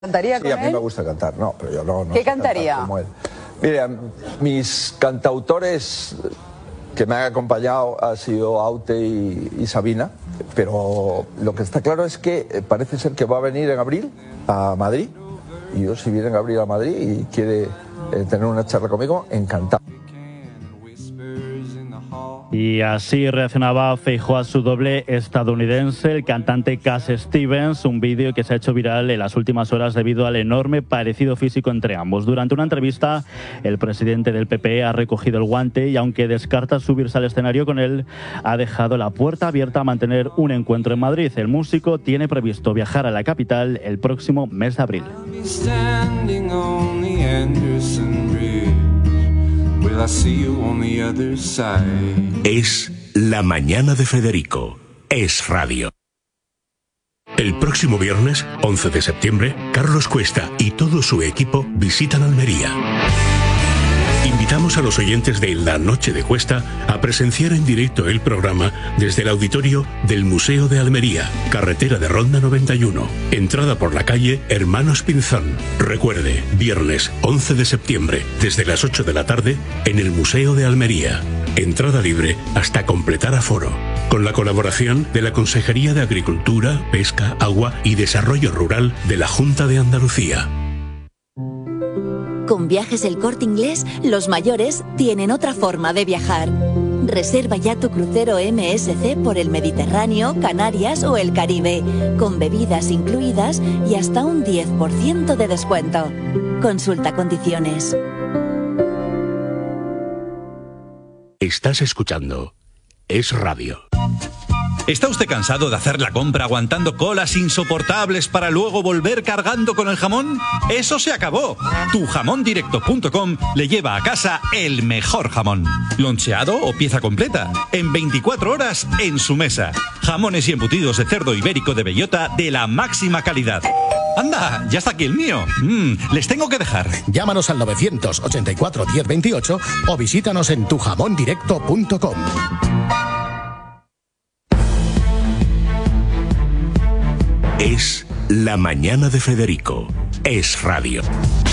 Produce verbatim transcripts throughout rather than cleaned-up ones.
¿Cantaría con Sí, a mí él? me gusta cantar, no, pero yo no, no ¿Qué sé cantar cantaría? como él. Mira, mis cantautores que me han acompañado han sido Aute y, y Sabina, pero lo que está claro es que parece ser que va a venir en abril a Madrid, y yo si viene en abril a Madrid y quiere eh, tener una charla conmigo, encantado. Y así reaccionaba Feijóo a su doble estadounidense, el cantante Cass Stevens, un vídeo que se ha hecho viral en las últimas horas debido al enorme parecido físico entre ambos. Durante una entrevista, el presidente del P P ha recogido el guante y, aunque descarta subirse al escenario con él, ha dejado la puerta abierta a mantener un encuentro en Madrid. El músico tiene previsto viajar a la capital el próximo mes de abril. Es La Mañana de Federico. Es radio. El próximo viernes, once de septiembre, Carlos Cuesta y todo su equipo visitan Almería. Invitamos a los oyentes de La Noche de Cuesta a presenciar en directo el programa desde el auditorio del Museo de Almería, carretera de Ronda noventa y uno, entrada por la calle Hermanos Pinzón. Recuerde, viernes once de septiembre, desde las ocho de la tarde, en el Museo de Almería. Entrada libre hasta completar aforo. Con la colaboración de la Consejería de Agricultura, Pesca, Agua y Desarrollo Rural de la Junta de Andalucía. Con Viajes El Corte Inglés, los mayores tienen otra forma de viajar. Reserva ya tu crucero M S C por el Mediterráneo, Canarias o el Caribe, con bebidas incluidas y hasta un diez por ciento de descuento. Consulta condiciones. Estás escuchando Es Radio. ¿Está usted cansado de hacer la compra aguantando colas insoportables para luego volver cargando con el jamón? ¡Eso se acabó! tu jamón directo punto com le lleva a casa el mejor jamón. Loncheado o pieza completa, en veinticuatro horas en su mesa. Jamones y embutidos de cerdo ibérico de bellota de la máxima calidad. ¡Anda! ¡Ya está aquí el mío! Mm, les tengo que dejar. Llámanos al novecientos ochenta y cuatro diez veintiocho o visítanos en tu jamón directo punto com. Es La Mañana de Federico. Es radio.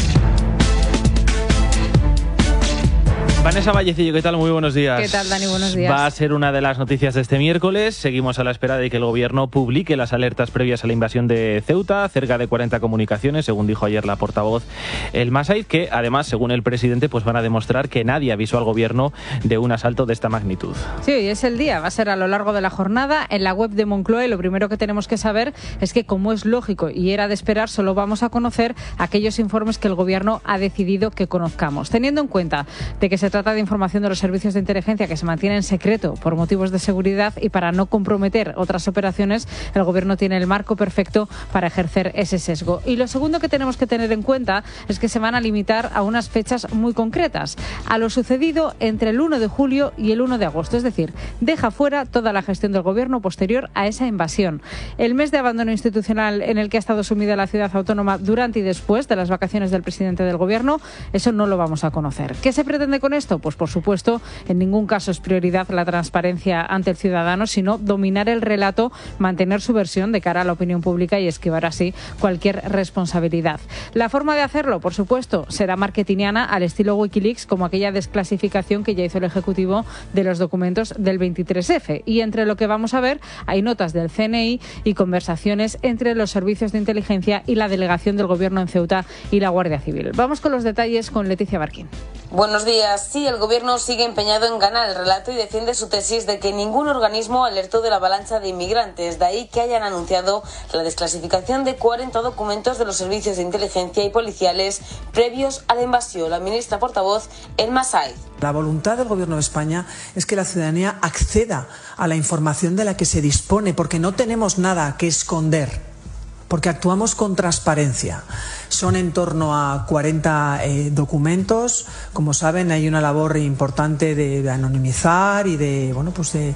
Vanessa Vallecillo, ¿qué tal? Muy buenos días. ¿Qué tal, Dani? Buenos días. Va a ser una de las noticias de este miércoles. Seguimos a la espera de que el gobierno publique las alertas previas a la invasión de Ceuta. Cerca de cuarenta comunicaciones, según dijo ayer la portavoz El Massaid, que además, según el presidente, pues van a demostrar que nadie avisó al gobierno de un asalto de esta magnitud. Sí, hoy es el día. Va a ser a lo largo de la jornada. En la web de Moncloa, y lo primero que tenemos que saber es que, como es lógico y era de esperar, solo vamos a conocer aquellos informes que el gobierno ha decidido que conozcamos. Teniendo en cuenta de que se trata de información de los servicios de inteligencia que se mantiene en secreto por motivos de seguridad y para no comprometer otras operaciones, el gobierno tiene el marco perfecto para ejercer ese sesgo. Y lo segundo que tenemos que tener en cuenta es que se van a limitar a unas fechas muy concretas, a lo sucedido entre el uno de julio y el uno de agosto, es decir, deja fuera toda la gestión del gobierno posterior a esa invasión. El mes de abandono institucional en el que ha estado sumida la ciudad autónoma durante y después de las vacaciones del presidente del gobierno, eso no lo vamos a conocer. ¿Qué se pretende con esto? Pues por supuesto, en ningún caso es prioridad la transparencia ante el ciudadano, sino dominar el relato, mantener su versión de cara a la opinión pública y esquivar así cualquier responsabilidad. La forma de hacerlo, por supuesto, será marketingiana al estilo Wikileaks, como aquella desclasificación que ya hizo el Ejecutivo de los documentos del veintitrés efe. Y entre lo que vamos a ver hay notas del ce ene i y conversaciones entre los servicios de inteligencia y la delegación del Gobierno en Ceuta y la Guardia Civil. Vamos con los detalles con Leticia Barquín. Buenos días. Sí, el gobierno sigue empeñado en ganar el relato y defiende su tesis de que ningún organismo alertó de la avalancha de inmigrantes. De ahí que hayan anunciado la desclasificación de cuarenta documentos de los servicios de inteligencia y policiales previos a la invasión. La ministra portavoz, El Massaid. La voluntad del Gobierno de España es que la ciudadanía acceda a la información de la que se dispone, porque no tenemos nada que esconder, porque actuamos con transparencia. Son en torno a cuarenta eh, documentos. Como saben, hay una labor importante de, de anonimizar y de, bueno, pues de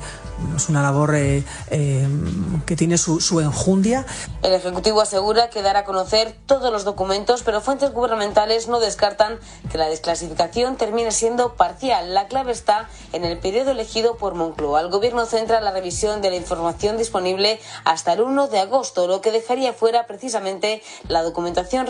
Es una labor eh, eh, que tiene su, su enjundia. El Ejecutivo asegura que dará a conocer todos los documentos, pero fuentes gubernamentales no descartan que la desclasificación termine siendo parcial. La clave está en el periodo elegido por Moncloa. El Gobierno centra la revisión de la información disponible hasta el uno de agosto, lo que dejaría fuera precisamente la documentación